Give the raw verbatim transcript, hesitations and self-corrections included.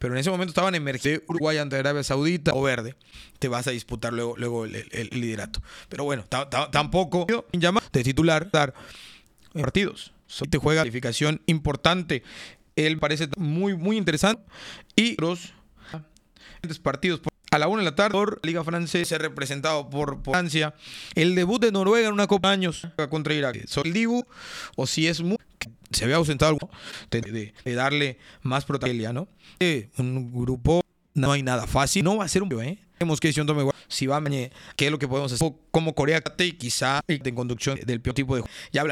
pero en ese momento estaban emergiendo Uruguay ante Arabia Saudita o verde. Te vas a disputar luego, luego el, el, el liderato. Pero bueno, tampoco llamar de titular dar partidos. Solo te juega calificación importante. Él parece muy, muy interesante. Y los partidos a la una de la tarde por Liga Francesa, representado por, por Francia. El debut de Noruega en una Copa de Años contra Irak. ¿Soy el Dibu o si es muy, se había ausentado de, de, de darle más protagonismo, ¿no? Eh, un grupo, no hay nada fácil. No va a ser un ¿eh? Tenemos que decir si va a qué es lo que podemos hacer como Corea y quizá en conducción del peor tipo de juego. Ya habla